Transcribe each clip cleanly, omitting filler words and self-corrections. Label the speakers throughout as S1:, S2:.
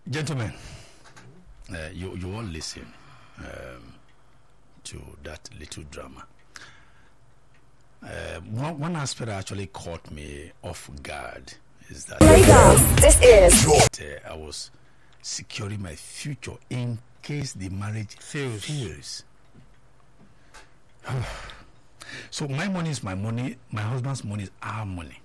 S1: Gentlemen, you all listen to that little drama. One aspect that actually caught me off guard is that
S2: this is
S1: I was securing my future in case the marriage fails. So my money is my money, my husband's money is our money.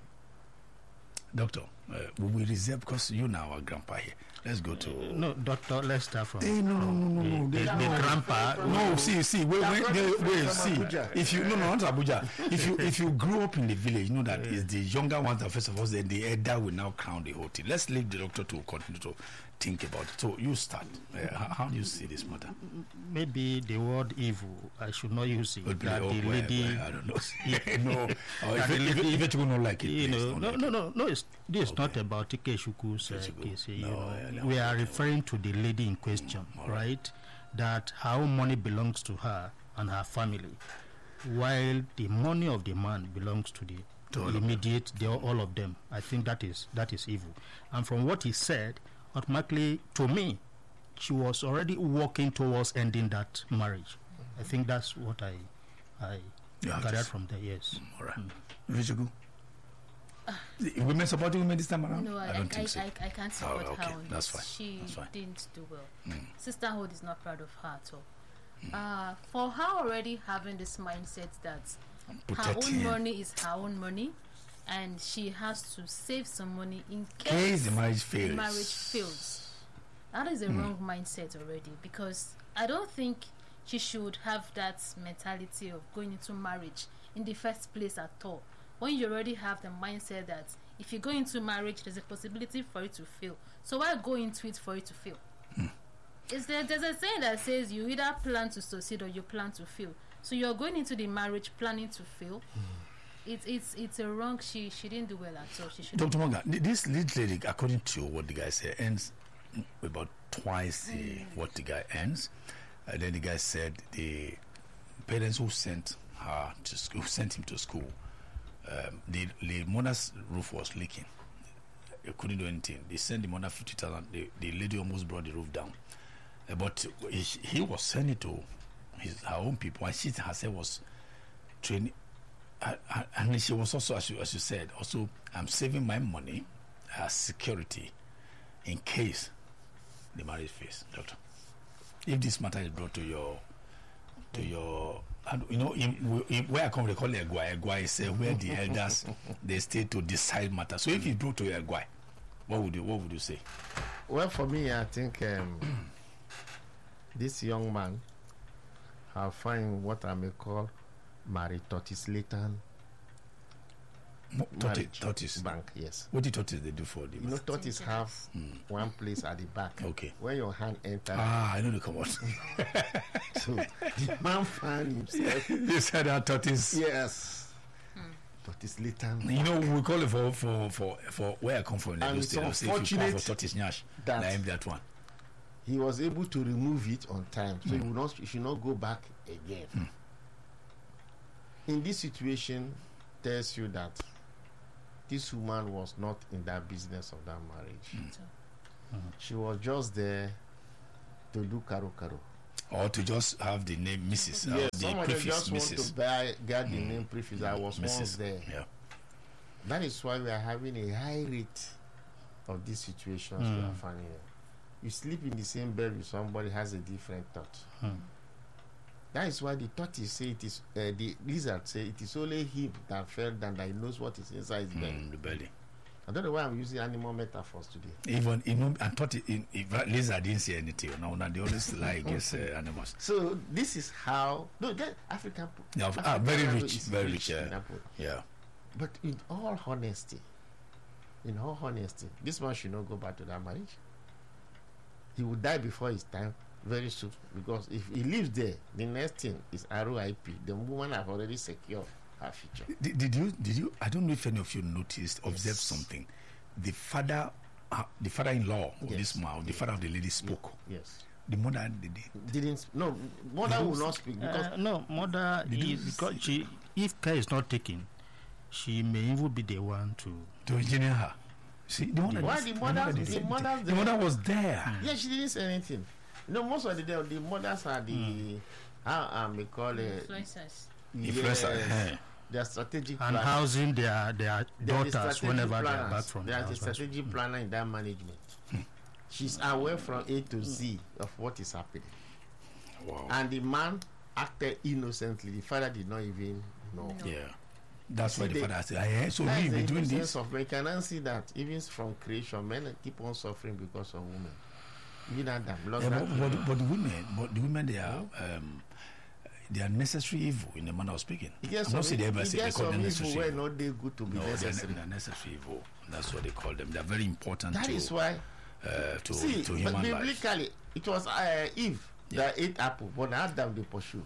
S1: Doctor, we will reserve, because you now our grandpa here. Let's go to...
S3: No, doctor, let's start from...
S1: No.
S3: The grandpa...
S1: No, see, wait, see. If you... No, not Abuja. If you grew up in the village, you know that it's the younger ones that first of all, then the elder will now crown the whole thing. Let's leave the doctor to continue to think about it. So you start. How do you see this matter?
S3: Maybe the word evil, I should not use it. That the lady...
S1: I don't know. If you don't like it,
S3: this is not about Ikeshuku's case. We are referring to the lady in question, right? That her own money belongs to her and her family, while the money of the man belongs to the immediate, all of them. I think that is evil. And from what he said, automatically, to me, she was already working towards ending that marriage. I think that's what I gathered from there. Yes.
S1: All right. Vijugu? Women supporting women this time around?
S4: No,
S1: I don't think so.
S4: I can't support her on
S1: that's
S4: this.
S1: fine.
S4: She didn't do well. Sisterhood is not proud of her at all. For her already having this mindset that her own money is her own money, and she has to save some money in case
S1: the marriage fails.
S4: That is a wrong mindset already, because I don't think she should have that mentality of going into marriage in the first place at all. When you already have the mindset that if you go into marriage, there's a possibility for it to fail. So why go into it for it to fail? There's a saying that says you either plan to succeed or you plan to fail. So you're going into the marriage planning to fail. It's a wrong. She didn't do well at all. She should.
S1: Dr. Monga, this lady, according to what the guy said, earns about twice what the guy earns. And then the guy said the parents who sent her to school, sent him to school, the mother's roof was leaking. They couldn't do anything. They sent the mother 50,000. The lady almost brought the roof down. But he was sending it to her own people, and she herself was training. And she was also, as you said, also, I'm saving my money as security in case the marriage fails. Doctor, if this matter is brought to your where I come, they call it Egwai is where the elders they stay to decide matters. So if it's brought to Egwai, what would you say?
S5: Well, for me, I think this young man have find what I may call Tortis-Layton
S1: Tortis
S5: bank. Yes.
S1: What did Tortis they do for them?
S5: Tortis have one place at the back.
S1: Okay.
S5: When your hand enters.
S1: I know they come out.
S5: So the man found himself.
S1: They said that Tortis.
S5: Yes. Tortis-Layton.
S1: You know, we call it for where I come from.
S5: And it's unfortunate
S1: for Tortis Nyash, that one.
S5: He was able to remove it on time, so he should not go back again. In this situation, tells you that this woman was not in that business of that marriage. She was just there to do karo,
S1: or to just have the name Mrs.
S5: Yes,
S1: the
S5: someone
S1: prefix
S5: just
S1: Mrs.
S5: want to get the name prefix. I was
S1: Mrs.
S5: once there.
S1: Yeah.
S5: That is why we are having a high rate of these situations we are finding here. You sleep in the same bed with somebody has a different thought. That is why the tortoise say it is the lizard say it is only him that fell down that he knows what is inside his belly.
S1: The belly.
S5: I don't know why I'm using animal metaphors today.
S1: Even I thought lizard didn't say anything. No, they always lie against animals.
S5: So this is how African.
S1: Very rich, very rich. Yeah.
S5: But in all honesty, this man should not go back to that marriage. He will die before his time very soon, because if he lives there, the next thing is RIP. The woman have already secured her future.
S1: Did you? I don't know if any of you observed something. The father-in-law of this man, the father of the lady spoke.
S5: Yes.
S1: The mother didn't.
S5: No, mother will not speak because
S3: mother is because if care is not taken, she may even be the one to
S1: engineer her. See, the mother,
S5: Why the mother?
S1: the mother was there.
S5: Yeah, she didn't say anything. Most of the mothers are the how we call it
S4: Influencers.
S1: Influencer.
S5: They are strategic
S3: and
S5: planners.
S3: housing their
S5: They are the
S3: daughters
S5: strategic
S3: whenever they are
S5: planners.
S3: back from
S5: They
S3: the
S5: are the
S3: house.
S5: strategic planner in that management. She's aware from A to Z of what is happening.
S1: Wow.
S5: And the man acted innocently. The father did not even know.
S1: Yeah. That's why the father said, so
S5: That
S1: we
S5: is
S1: be
S5: the
S1: doing
S5: innocence
S1: this.
S5: of men. Can I see that even from creation, men keep on suffering because of women. Even Adam lost
S1: Yeah,
S5: that.
S1: but the women, they are necessary evil in the manner of speaking.
S5: It gets
S1: I'm not
S5: some,
S1: saying
S5: it
S1: they
S5: gets
S1: call
S5: some
S1: them
S5: evil
S1: necessary
S5: where
S1: evil.
S5: not they good to be
S1: No,
S5: necessary.
S1: they're necessary evil. That's what they call them. They're very important
S5: That
S1: to
S5: is why.
S1: to
S5: See, but
S1: human life.
S5: biblically, it was Eve that ate apple, but Adam they pursue.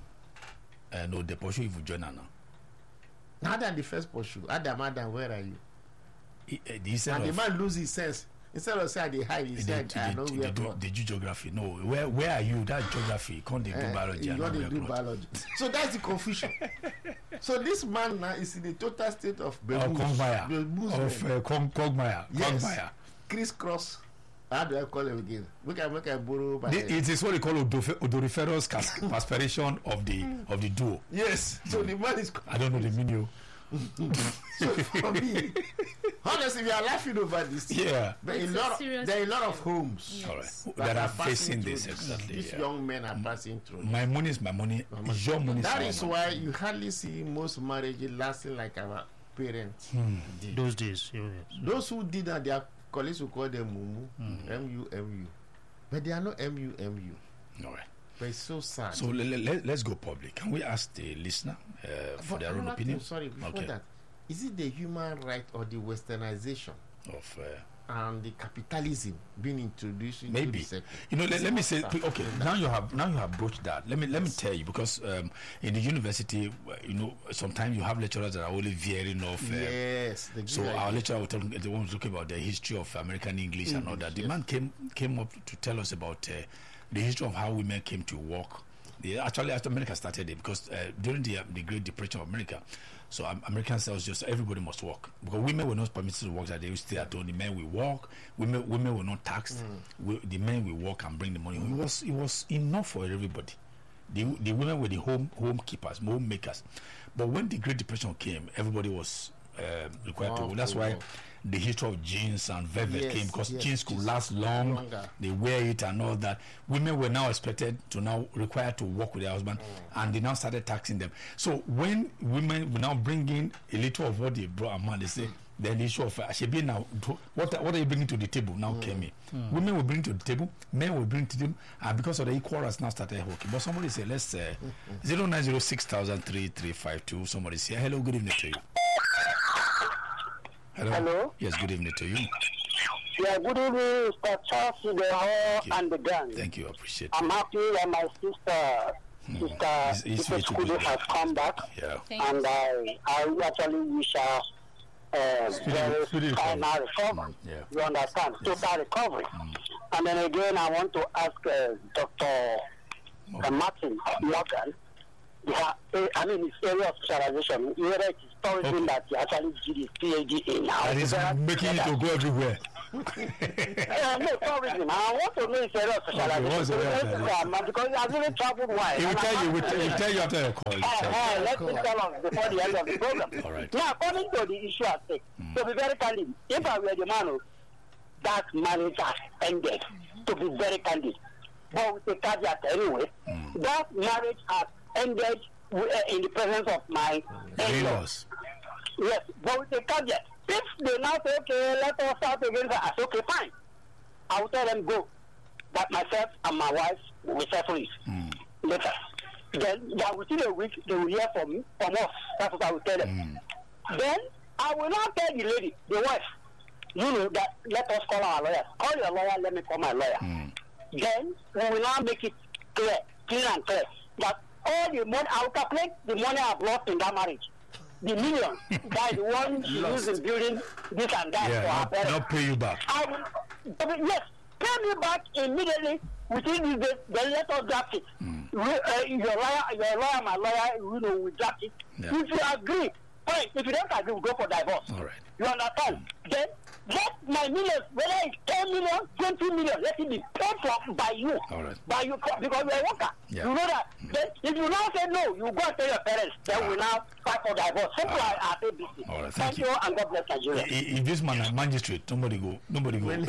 S1: No, they pursue evil joiner now.
S5: Adam the first pursue. Adam, where are you?
S1: He said
S5: And the
S1: of-
S5: man lose his sense. Instead of saying they hide, he said, I know where God.
S1: they do geography. No, where are you? That geography. Can't they do biology?
S5: You
S1: and
S5: want
S1: all
S5: to
S1: that
S5: do
S1: cloth?
S5: biology. So that's the confusion. So this man now is in the total state of
S1: Kongmire. Of Kongmire.
S5: Yes.
S1: Kongmire.
S5: Crisscross. How do I call it again? We can borrow by
S1: It is what they call odoriferous perspiration of the duo.
S5: yes. So the man is.
S1: I don't know the meaning.
S5: So for me, honestly, we are laughing over this.
S1: Yeah.
S5: But
S4: It's a serious
S5: there are a lot of
S4: issue.
S5: homes
S4: Yes.
S1: All right. That are facing
S5: through
S1: this exactly.
S5: These
S1: Yeah.
S5: young men are passing through.
S1: My money is my money. Your money is
S5: That
S1: your
S5: is
S1: money.
S5: why you hardly see most marriages lasting like our parents did.
S3: Those days, yes.
S5: Those who did that, their colleagues will call them Mumu, MU. But they are not MU.
S1: All right.
S5: But it's so sad.
S1: So let's go public. Can we ask the listener for
S5: But
S1: their own
S5: another
S1: opinion?
S5: thing, sorry, before
S1: Okay.
S5: that, is it the human right or the westernization
S1: Of
S5: and the capitalism being introduced into
S1: maybe
S5: the sector?
S1: let me say
S5: Start
S1: okay.
S5: from
S1: Now you have broached that. Let me tell you because in the university, sometimes you have lecturers that are only veering off.
S5: Yes. they give
S1: So
S5: you
S1: our
S5: idea.
S1: lecturer was the one who was talking about the history of American English and all that. The
S5: yes.
S1: man came up to tell us about the history of how women came to work. Actually, after America started it, because during the Great Depression of America, so American cells just everybody must work because women were not permitted to work. That they would stay at home. The men will work. Women were not taxed. The men will work and bring the money. It was enough for everybody. The women were the homekeepers, homemakers. But when the Great Depression came, everybody was required to work. That's why the history of jeans and velvet came, because jeans could last longer. They wear it and all that. Women were now expected to now required to work with their husband, and they now started taxing them. So when women will now bring in a little of what they brought a man, they say then the issue of Ashebi now, what are you bringing to the table now came in. Women will bring to the table, men will bring to them, and because of the equal rights now started working. But somebody say let's 0906-3352. Somebody say hello, good evening to you.
S6: Hello?
S1: Yes, good evening to you.
S6: Yeah, good evening, Mr. Charles, the hall
S1: you.
S6: and the gang.
S1: Thank you, I appreciate
S6: I'm
S1: it.
S6: happy that my sister,
S1: It's
S6: Sister
S1: way too
S6: Skudu
S1: good.
S6: has come back.
S1: Yeah.
S4: Thank
S6: And I actually wish her very
S1: speedy
S6: final recovery.
S1: Yeah.
S6: You understand? Total recovery. And then again, I want to ask Dr. Martin Morgan. Yeah, I mean, his area of specialization, whether it is tourism that he actually did his PhD in now.
S1: And it's making it to go everywhere.
S6: No, tourism. I want to know his area of specialization.
S1: what's the area of specialization?
S6: Because he has really traveled wide.
S1: He will tell you. He'll tell you after the call. He'll tell you.
S6: Let me tell us before the end of the program.
S1: All right.
S6: Now, according to the issue at stake, to be very candid, if I were the man that marriage has ended, to be very candid, but with a caveat anyway, that marriage has ended in the presence of my in-laws. Yes, but with a caveat. If they now say, okay, let us start again, I say, okay, fine. I will tell them go. That myself and my wife will settle it later. Then within a week, they will hear from us. That's what I will tell them. Then I will not tell the lady, the wife, that let us call our lawyers. Call your lawyer, let me call my lawyer. Then we will now make it clear and clear, that all the money, I will calculate the money I've lost in that marriage. The millions by the one she used in building this and that for her parents.
S1: Not pay you back.
S6: I will, yes, pay me back immediately within this day. Then let us draft it. Your lawyer, my lawyer, we draft it.
S1: Yeah.
S6: If you agree, fine. If you don't agree, we go for divorce.
S1: All right.
S6: You understand? Then let my millions, whether it's 10 million, 20 million, let it be paid for by you.
S1: All right.
S6: By you, because you're a worker.
S1: Yeah.
S6: You know that. Then if you now say no, you go and tell your parents, then we now fight for divorce. Simple as ABC.
S1: All right,
S6: Thank
S1: thank
S6: you, and God bless Nigeria.
S1: If this man is magistrate, nobody go.
S4: But even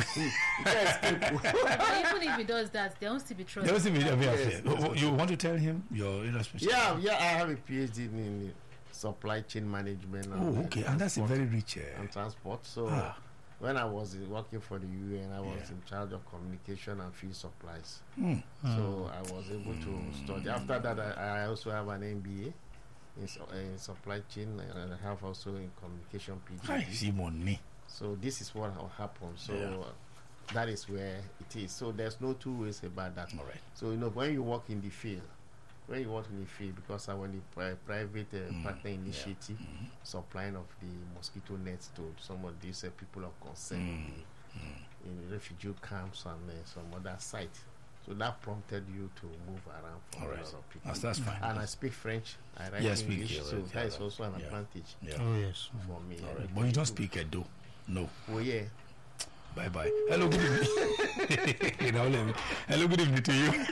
S4: if he does that, they won't still be trusted.
S1: There was a You want to tell him your
S5: Yeah, I have a PhD in supply chain management.
S1: Oh, okay, and that's a very rich.
S5: And transport. So when I was working for the UN, I was in charge of communication and field supplies. So I was able to study. After that, I also have an MBA in supply chain, and I have also in communication PhD. So this is what happened. So that is where it is. So there's no two ways about that.
S1: All right.
S5: So when you work in the field, because I want the private partner initiative, supplying of the mosquito nets to some of these people of concern in refugee camps and some other sites. So that prompted you to move around for a lot of people.
S1: That's fine.
S5: And I speak French. I write English, so that is also an advantage
S3: Oh, yes.
S5: for me.
S1: All right. But you don't speak Edo. No.
S5: Oh yeah.
S1: Bye bye. Hello, good evening. Hello, good evening to you.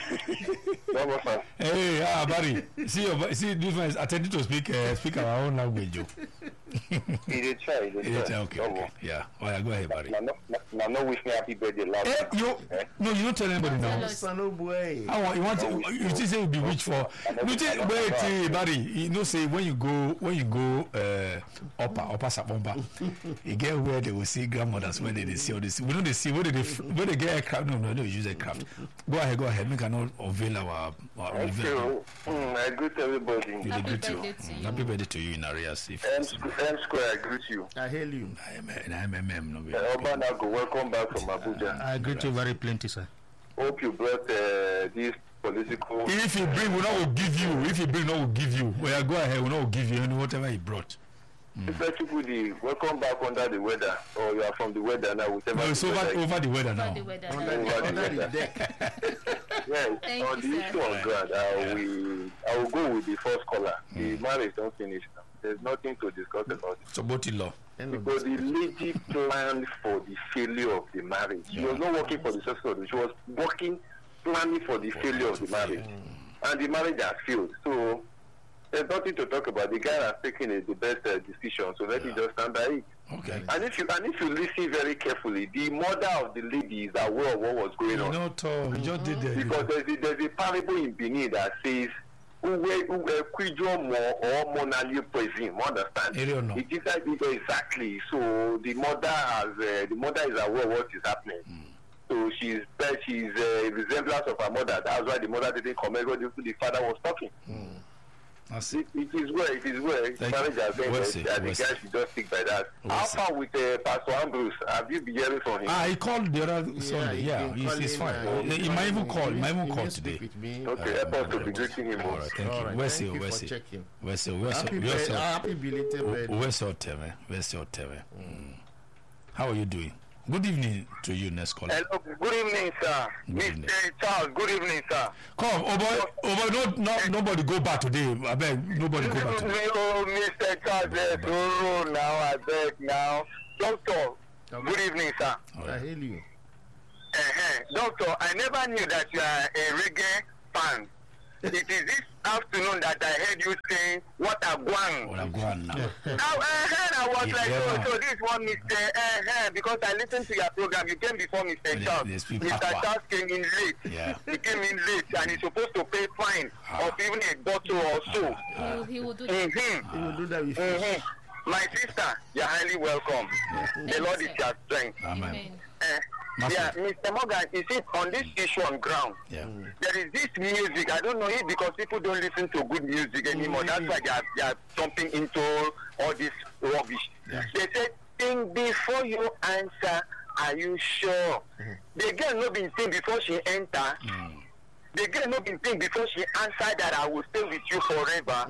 S1: Hey, Barry. See, this one is attempting to speak our own language.
S7: He did try.
S1: Okay. Yeah. All right, go ahead, Barry.
S7: No wish me happy birthday.
S1: No, you don't tell anybody now.
S5: Son boy.
S1: You want to? You just say you be rich for. Wait, Barry. You know, say when you go upper Sabomba, you get where they will see grandmothers when they see all this. We know they see where they get aircraft. No, they use aircraft. Go ahead. We cannot unveil our.
S7: I greet everybody.
S1: Happy birthday to you. Happy birthday to you in Arias.
S7: M Square, I greet you.
S5: I hail you.
S1: I'm
S7: Urban Ago, welcome back from Abuja.
S3: I greet you very plenty, sir.
S7: Hope you brought this political.
S1: If you bring, we will give you. If you bring, we will give you. Well, go ahead, we will give you whatever he brought.
S7: Welcome back under the weather, or you are from the weather now.
S1: No, it's over the weather now.
S5: Under the deck.
S7: Yes, on the issue of God, I will go with the first caller. The marriage don't finish now. There's nothing to discuss about it.
S1: So, law.
S7: Because the lady planned for the failure of the marriage. She was not working for the success of it. She was planning for the failure of the marriage. And the marriage has failed. So, there's nothing to talk about. The guy has taken the best decision, so let it just stand by it.
S1: Okay.
S7: And if you listen very carefully, the mother of the lady is aware of what was going on.
S1: No, Tom, we just did that.
S7: Because there's a parable in Benin that says, "Quijo more or monali presume." Understand? It is exactly. So the mother is aware of what is happening. So she's a resemblance of her mother. That's why the mother didn't comment when the father was talking. It is where marriage has been, and the guy should just stick by that. How far with Pastor Ambrose? Have you been hearing from him?
S1: He called the other Sunday. Yeah, he's fine. He might even call. Today.
S7: Okay, help us to be greeting him.
S1: All right, thank you. Where's
S5: Happy belated birthday.
S1: Where's your TV? How are you doing? Good evening to you, next caller.
S7: Hello, good evening, sir. Mr. Charles, good evening, sir.
S1: Come, nobody go back today. I beg, nobody go back today.
S7: Oh, Mr. Charles, now, I beg now. Doctor, good evening, sir.
S5: Right. I hail you.
S7: Doctor, I never knew that you are a reggae fan. It is this afternoon that I heard you saying, "What a guan."
S1: What a guan now.
S7: I was like, so this one, Mr. Because I listened to your program. You came before Mr. Charles. Mr. Charles came in late.
S1: Yeah.
S7: He came in late, and he's supposed to pay fine of even a bottle or so.
S4: He will do that.
S5: He will do that with you.
S7: My sister, you're highly welcome. The Lord is your strength.
S1: Amen.
S7: Yeah, Mr. Morgan, you see, on this issue on ground, there is this music. I don't know it because people don't listen to good music anymore. That's why they are jumping into all this rubbish. They say, think before you answer. Are you sure? The girl not been think before she enter. The girl not been think before she answer that I will stay with you forever.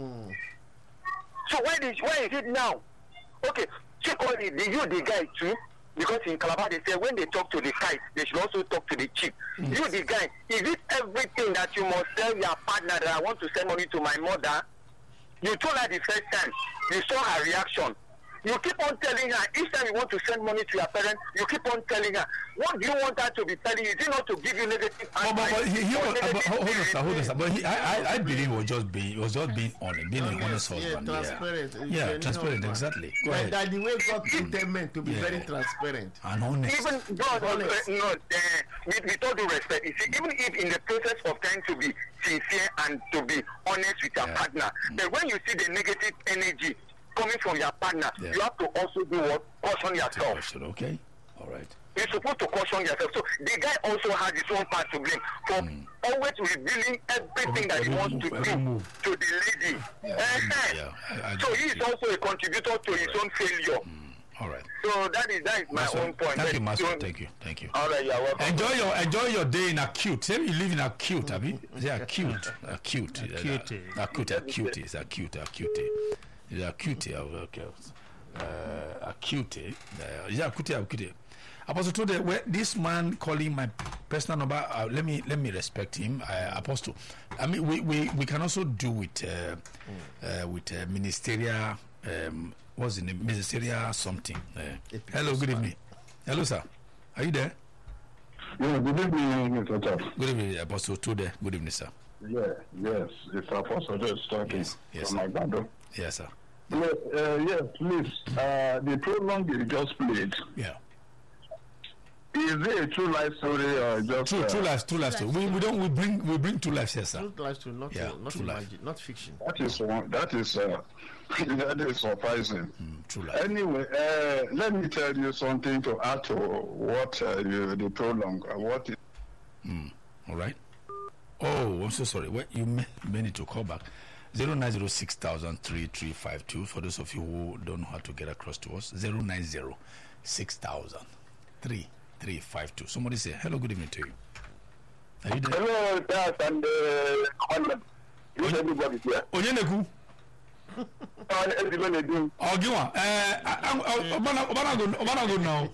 S7: So why is it now? Okay, check on the guy too. Because in Calabar they say when they talk to the kite, they should also talk to the chief. You the guy, is it everything that you must tell your partner that I want to send money to my mother? You told her the first time, you saw her reaction. you keep on telling her, each time you want to send money to your parents, you keep on telling her. What do you want her to be telling you? Is it not to give you negative advice?
S1: Hold on, sir. But I believe he was just being honest, being an honest husband.
S5: Transparent.
S1: Yeah, transparent, exactly. Go ahead.
S5: That the way God treated men to be very transparent.
S1: And honest.
S7: Even with all due respect, you see, even if in the process of trying to be sincere and to be honest with your partner, but when you see the negative energy coming from your partner, you have to also do what? Caution yourself.
S1: Okay, all right.
S7: You're supposed to caution yourself. So the guy also has his own part to blame for always revealing everything that he wants to do to the lady. So he is also a contributor to his own failure.
S1: All right.
S7: So that is my own point.
S1: Thank you, Master. Thank you.
S7: All right, you're welcome.
S1: Enjoy your day in acute. Say you live in acute, have you? Is it acute? Acute. Acute. It's acute. Is acute? Okay. Acute. Is acute? Apostle told this man calling my personal number. Let me respect him. Apostle. I mean, we can also do with ministerial. What's the name? Ministerial something. Hello, good evening. Hello, sir. Are you there?
S8: Yeah, good evening, Mr. Charles.
S1: Good evening, Apostle Tude. Good evening, sir.
S8: Yes. It's Apostle just talking
S1: yes,
S8: from my brother.
S1: Yes, sir.
S8: Yes, please. The prolong you just played.
S1: Yeah.
S8: Is it a true life story or just
S1: true life story? We bring true life here, sir.
S5: True life story, not imagine, not fiction.
S8: That is surprising.
S1: True life.
S8: Anyway, let me tell you something to add to what the prolong. What is?
S1: All right. Oh, I'm so sorry. Well, you may need to call back. 09060003352 for those of you who don't know how to get across to us. 09060003352. Somebody say hello, good evening to you. Are you there?
S7: Hello, Dad, and everybody here.
S1: Onyeneku.
S7: Everybody do.
S1: Ogiwa. Obanago now.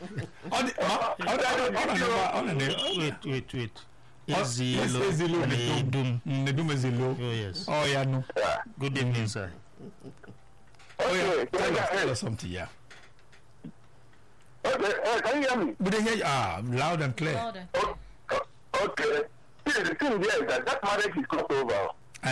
S3: Wait. Ezilo.
S1: Nedum Ezilo.
S3: Oh, yes.
S1: Oh, yeah, no.
S3: Good evening, sir.
S7: Okay,
S1: Tell us something, yeah.
S7: Okay, can you hear me?
S1: But they hear you, loud and clear.
S4: Louder.
S7: Okay. See, the thing here is that marriage is not over.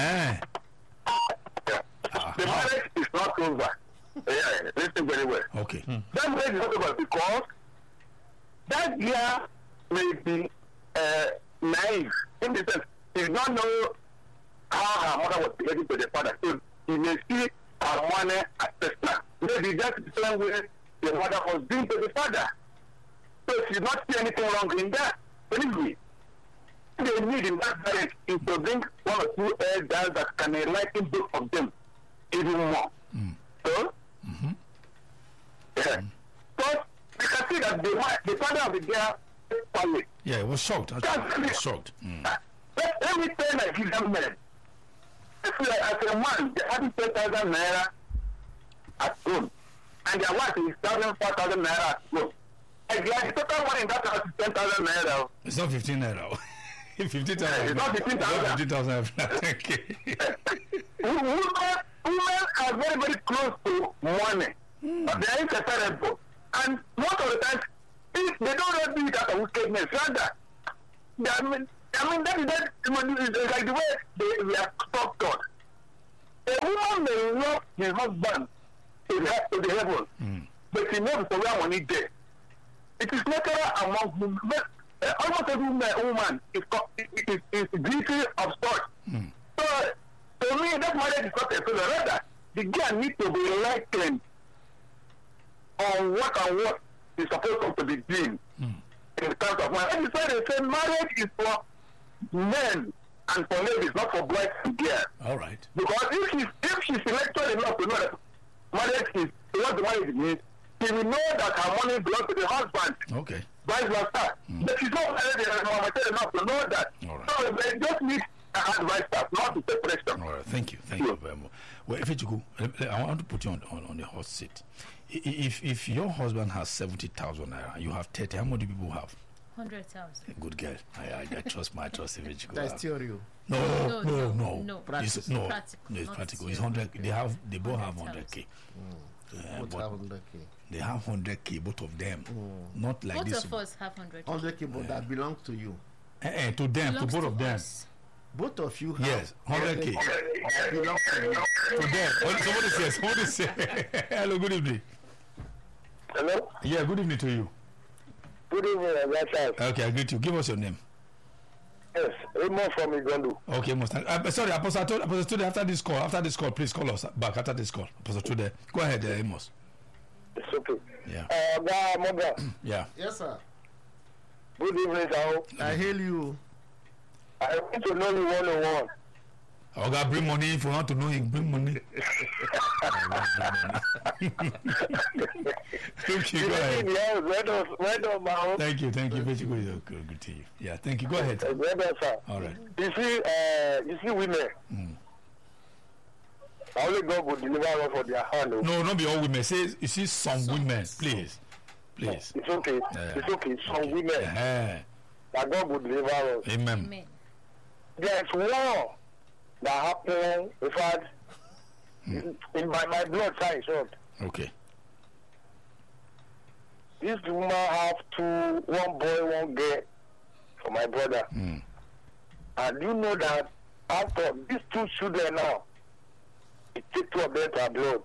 S7: The marriage is not over. Yeah, listen very well.
S1: Okay.
S7: That marriage is not over because that girl may be naive in the sense he did not know how her mother was related to the father. So he may see her money as personal. Maybe that's the same way the mother was doing to the father. So she did not see anything wrong in that. Believe me. They need in that marriage is to bring one or two elders that can enlighten both of them even more. So, yeah. But you can see that the father of the girl is quiet.
S1: Yeah, it was shocked. I was shocked.
S7: Let me tell my Nigerian men. If you are as a man, they have 10,000 naira at home, and their wife is 4,000 naira at home. And the total money in that house is 10,000 naira.
S1: It's not 15 naira. 15,000.
S7: It's not 15,000.
S1: 15,000.
S7: Women are very, very close to money, but they are inseparable. And most of the time, if they don't do it out of wickedness, rather, that is like the way they are structured. A woman may love his husband to the heaven, but she knows for where money there. It is natural among women. Almost every woman is guilty of such. So, to me, that marriage is not a failure. Rather, the girl needs to be enlightened on what is supposed to be doing in terms of marriage. And you say marriage is for men and for ladies, not for boys and girls.
S1: All right.
S7: Because if she's intellectual enough to know that marriage is what the marriage means, she will know that her money belongs to the husband.
S1: Okay.
S7: Vice versa. But she's not married enough to know that.
S1: All right.
S7: So they just need advice, not the separation.
S1: All right. Thank you very much. Well, if you go, I want to put you on the hot seat. If your husband has 70,000 naira, you have 30. How many people have?
S4: 100,000.
S1: Good girl. I trust if it's good.
S5: That's theory.
S1: No.
S4: No.
S1: Practical. No, it's practical. It's 100. They both have 100K.
S5: Both
S1: but
S5: have 100K.
S1: they have 100K, both of them. Not like
S4: Both
S1: this.
S4: of us have 100.
S5: 100K, but that belongs to you.
S1: To them,
S4: Belongs
S1: to both of them.
S4: us.
S5: Both of you have
S1: Yes, 100K.
S5: that belongs to you.
S1: To them. Somebody say. Hello, good evening.
S6: Hello?
S1: Yeah, good evening to you.
S6: Good evening, Agasha.
S1: Okay, I greet you. Give us your name.
S6: Yes, Raymond from Igondo.
S1: Okay, sorry, Apostle Tude, after this call, please call us back after this call. Apostle Tude, go ahead, Amos.
S6: It's okay.
S1: Yeah.
S6: Moga.
S1: Yeah.
S5: Yes, sir.
S6: Good evening, sir.
S5: I hail you.
S6: I want to know you one-on-one.
S1: Okay, bring money. If you want to know him, bring money. Okay, go ahead.
S6: Well done, man.
S1: Thank you. Very good. Good to you. Yeah, thank you. Go ahead.
S6: Well done, sir.
S1: All right.
S6: You see women. Only God will deliver one for their hand.
S1: No, not be all women. Say, you see some women, please.
S6: It's okay. It's okay. Some women.
S1: Yeah.
S6: That God will deliver us.
S1: Amen.
S4: Amen.
S6: There's war that happened, in fact, in my blood side short.
S1: Okay.
S6: This woman have one boy, one girl for my brother. And you know that after these 2 children now, it took 2 of them to abroad.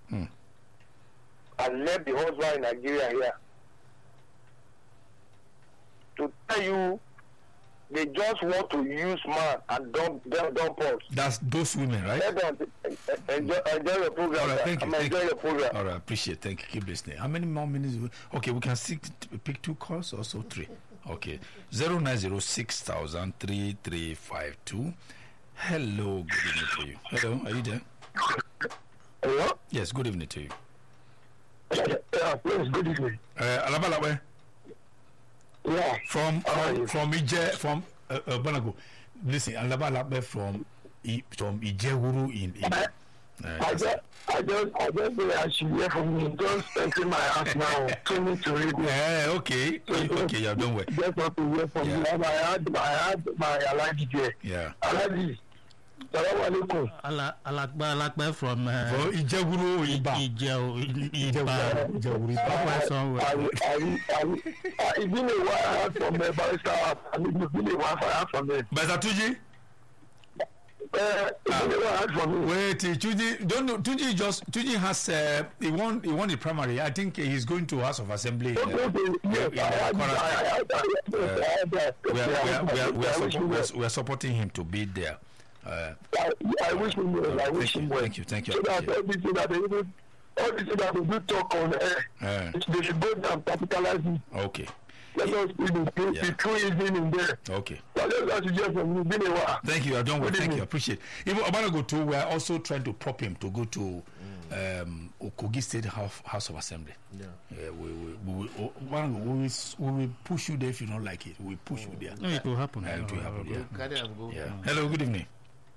S6: And left the husband in Nigeria here. To tell you, they just want to use man and dump us.
S1: That's those women, right?
S6: Enjoy your program.
S1: All right, thank you.
S6: Enjoy your program.
S1: All right, appreciate it. Thank you. Keep listening. How many more minutes? Okay, we can pick 2 calls, also 3. Okay. 09060003352. Hello, good evening to you. Hello, are you there?
S6: Hello?
S1: Yes, good evening to you.
S6: Please, good evening.
S1: Alabalawe.
S6: Yeah.
S1: From Banago. Listen, Alabalawe from Ijewuru in
S6: I just I should hear from you. Just entering my house now. Turning to read it.
S1: Okay, yeah, don't worry.
S6: Just want to hear from you. I had my allergy there.
S1: Yeah.
S6: Allergy. Salaam alaikum.
S3: Alakba from
S1: Ijewuru Iba.
S3: Ijewuru
S6: It's been a while I heard from Barrister. It's been a while I heard from him.
S1: Barrister Tuji? Wait, Tuji has he won the primary. I think he's going to House of Assembly. We are supporting him to be there.
S6: I wish him well. I wish him well.
S1: Thank you.
S6: So that everything that they do, all this that they do talk on air, they should go down and capitalize it.
S1: Okay.
S6: Let us be true even in there.
S1: Okay.
S6: But let us suggest from you. Been a while.
S1: Thank you. I don't worry. Thank you. I appreciate it. Even Obanago too, we are also trying to prop him to go to Okogi State House of Assembly. Yeah. We will push you there if you don't like it. We will push you there.
S3: No, it will happen.
S1: It will happen. Yeah.
S5: Yeah.
S1: Hello. Good evening.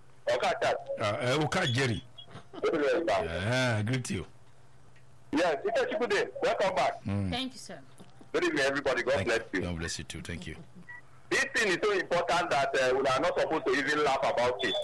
S1: Oka Jerry. Greet you.
S6: Yes, it's a good day. Welcome back.
S4: Thank you, sir.
S6: Good evening, everybody. God bless you.
S1: God bless you too. Thank you.
S6: This thing is so important that we are not supposed to even laugh about it.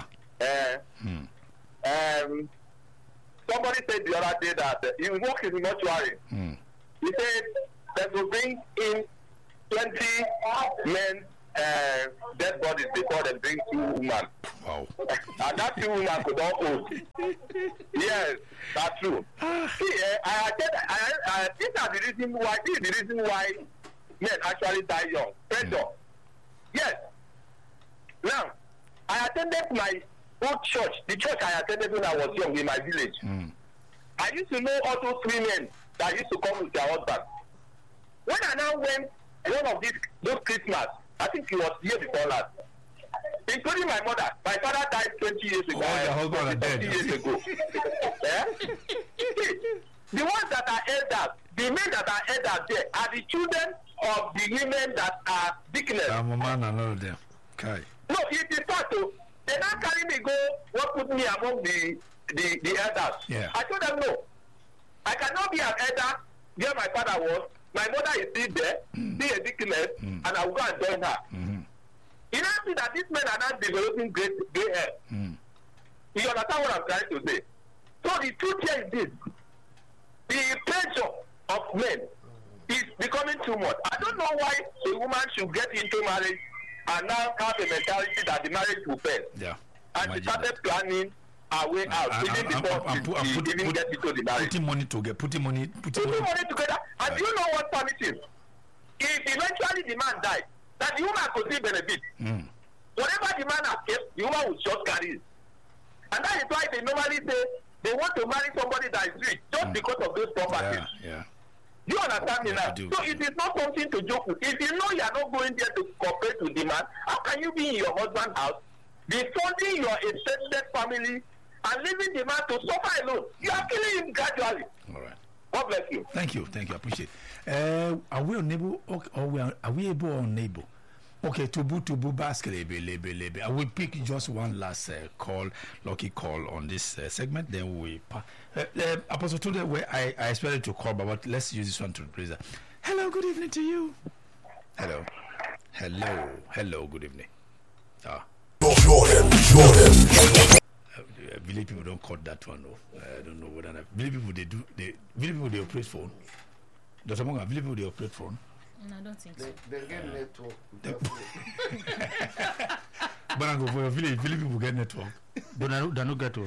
S6: Somebody said the other day that he works in the mortuary. He said that will bring in 20 men dead bodies before they bring 2 women.
S1: Wow.
S6: And that 2 women could all hold. Yes, that's true. See, this is the reason why men actually die young. Pressure. Yes. Now, I attended my old church, the church I attended when I was young in my village. I used to know all those 3 men that used to come with their husband. When I now went one of those Christmas, I think it was the year before last, including my mother. My father died 20 years ago.
S1: Oh, your husband are dead.
S6: 20 years ago. The ones that are elders, the men that are elders there are the children of the women that are deaconess.
S1: I'm a man and all of them. Okay.
S6: No, it is part of. They now carry me go, what put me among the elders.
S1: Yeah.
S6: I told them no. I cannot be an elder where my father was. My mother is still there, still a deaconess, and I will go and join her. You now see that these men are not developing gray hair. You understand what I'm trying to say? So the truth here is this.
S7: the pressure of men is becoming too much. I don't know why a woman should get into marriage and now have a mentality that the marriage will fail.
S1: Yeah.
S7: And she started planning her way out even before she even get into the marriage.
S1: Putting money together. Putting money
S7: together. And do you know what permitting? If eventually the man died, that the woman could still benefit. Whatever the man has kept, the woman will just carry it. And that is why they normally say they want to marry somebody that is rich just because of those properties.
S1: Yeah.
S7: You understand me now? So it is not something to joke with. If you know you are not going there to cooperate with the man, how can you be in your husband's house, be funding your extended family, and leaving the man to suffer alone? You are killing him gradually. All right. God bless you.
S1: Thank you. I appreciate it. Are we unable or are we able or unable? Okay, Tubu basket lebe. I will pick just one last lucky call on this segment. Then we Apostle told where I expected to call, but let's use this one to replace that. Hello, good evening to you. Hello, good evening. Jordan. Village people don't call that one. I don't know whether village people they operate phone. Dr. Monga, village people they operate phone.
S4: No, I don't think so.
S5: They get network.
S1: But I go for your village people get network.
S3: They don't get to.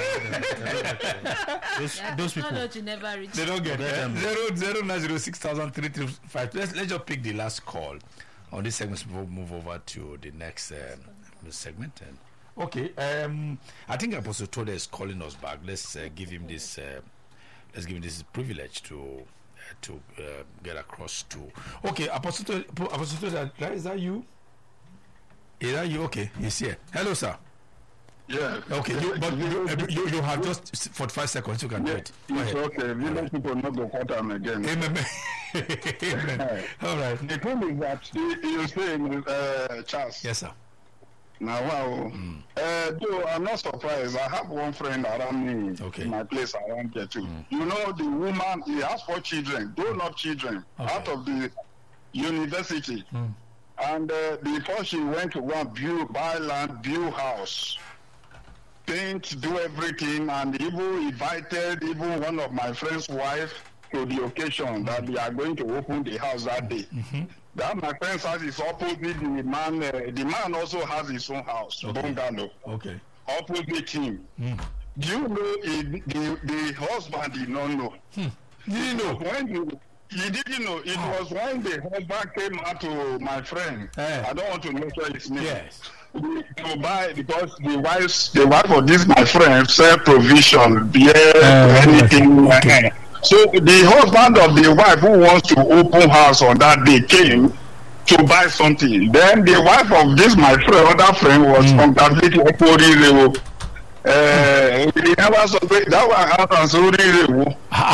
S3: Those people.
S4: Never reach.
S1: They don't get it. 0906335. Let's just pick the last call on this segment before we move over to the next segment. Okay. I think Apostle Toda is calling us back. Let's give him this. Let's give him this privilege to get across to. Okay, Apostle Toda, is that you? Is that you? Okay, he's here. Hello, sir.
S8: Yeah.
S1: Okay, you have just 45 seconds. You can do it.
S8: It's okay. Village people not go cut them again.
S1: Amen. All right.
S8: The thing is that you saying, Charles.
S1: Yes, sir.
S8: Now, wow. Though I'm not surprised. I have one friend around me in my place around here too. You know, the woman, he has 4 children, grown-up children, out of the university. And before she went to go and buy land, build house, paint, do everything, and even invited one of my friend's wife to the occasion that they are going to open the house that day. That my friend's house is opposite the man. The man also has his own house, bungalow.
S1: Okay.
S8: Opposite him. Do you know the husband did not know?
S1: Did you know?
S8: He didn't know. It was when the husband came out to my friend. I don't want to mention his name.
S1: Yes.
S8: To buy, because the wife of this my friend sell provision, beer, anything. So the husband of the wife who wants to open house on that day came to buy something. Then the wife of this my friend, other friend, was congratulating Opori. He never saw that one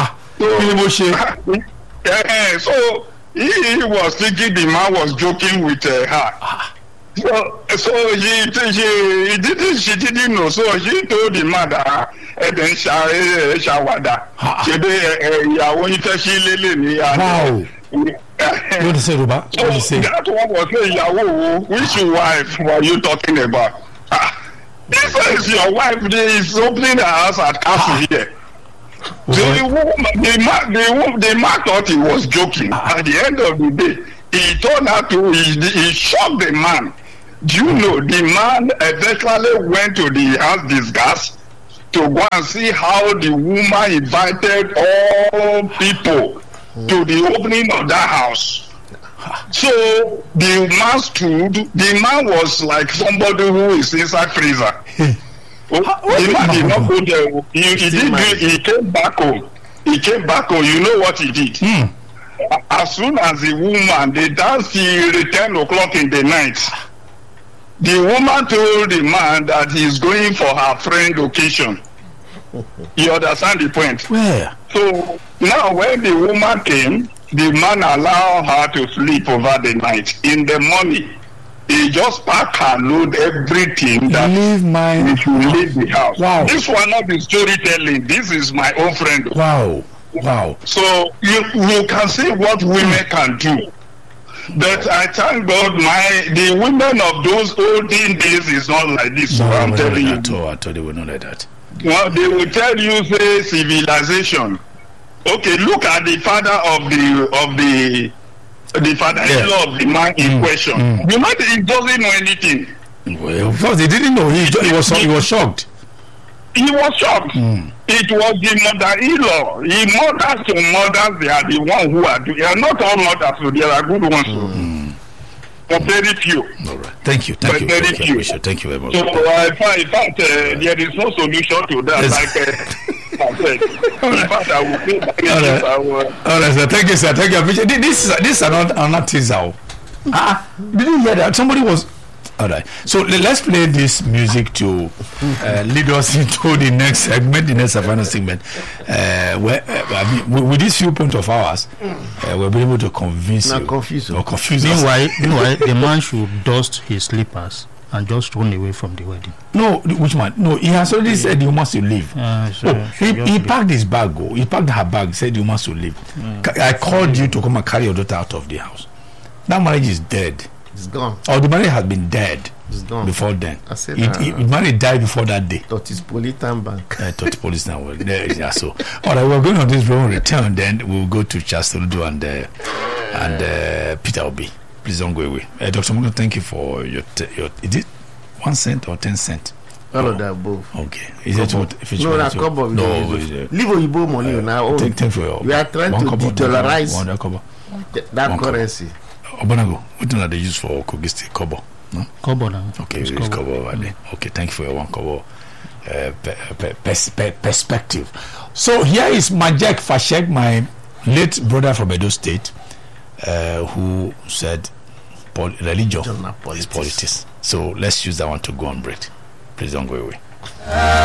S8: out. So he was thinking the man was joking with her. So she didn't know. So she told the man that then shawada.
S1: What is it about?
S8: That one was saying, which wife were you talking about? This is your wife. Is opening the house at castle here. The man thought he was joking. At the end of the day, he turned out to he shocked the man. Do you know the man eventually went to the house discussed to go and see how the woman invited all people to the opening of that house. So the man stood. The man was like somebody who is inside freezer. The man did not go there. He came back home. You know what he did? As soon as the woman, they danced till 10 o'clock in the night. The woman told the man that he's going for her friend occasion. You understand the point?
S1: Where?
S8: So now when the woman came, the man allowed her to sleep over the night. In the morning, he just packed her load everything that we should leave the house.
S1: Wow.
S8: This one not be storytelling. This is my own friend.
S1: Wow.
S8: So you can see what women can do. But I thank God the women of those olden days is not like this.
S1: No,
S8: I'm telling you.
S1: I thought they were not like that.
S8: Well, they will tell you, say, civilization. Okay, look at the father of the father-in-law of the man in question. The man, he doesn't know anything.
S1: Well, of course, he didn't know. He was shocked.
S8: He was shocked. It was the mother-in-law. He mothers to mothers, they are the ones who are doing. They are not all mothers, so there are good ones. But very few.
S1: All right. Thank you.
S8: Very few.
S1: Thank you very much.
S8: So, in fact, there is no solution to that. In fact, I will pay back.
S1: All right, sir. Thank you, sir. Thank you. This is another teaser. Did you hear that? Somebody was. All right. So let's play this music to lead us into the next segment, the next final segment. Where with this viewpoint of ours, we'll be able to convince you.
S5: Confuse
S3: us. Meanwhile, the man should dust his slippers and just run away from the wedding.
S1: No, which man? No, he has already said he wants to leave. He packed his bag. He packed her bag. Said he wants to leave. I called you to come and carry your daughter out of the house. That marriage is dead.
S5: It's gone.
S1: Or the marriage has been dead.
S5: It's gone.
S1: Before then.
S5: I said
S1: the marriage died before that day.
S5: Totispolitan Bank.
S1: Totispolitan. Well, yeah, so. All right, we're going on this road return. Then we'll go to Chastoludo and Peter Obi. Please don't go away. Dr. Morgan, thank you for your is it 1 cent or 10 cents?
S5: All of that both.
S1: Okay. Is it what?
S5: No, that's couple. No, leave Oyibo money now.
S1: Thank for your.
S5: We are trying to de-dollarize that currency.
S1: Obonago, what do they use for Kogi State? Kobo. No?
S3: Kobo now.
S1: Okay, we use Kobo over there. Okay, thank you for your 1 Kobo perspective. So here is Majek Fashek, my late brother from Edo State, who said religion is politics. So let's use that one to go on break. Please don't go away.